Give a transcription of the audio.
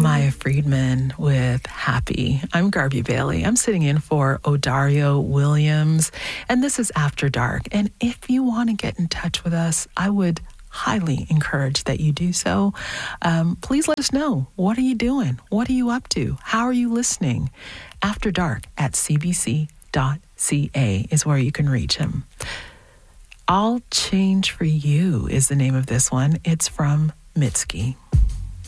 Maya Friedman with Happy. I'm Garvey Bailey. I'm sitting in for Odario Williams, and this is After Dark. And if you want to get in touch with us, I would highly encourage that you do so. Please let us know. What are you doing? What are you up to? How are you listening? After Dark at cbc.ca is where you can reach him. I'll Change for You is the name of this one. It's from Mitski.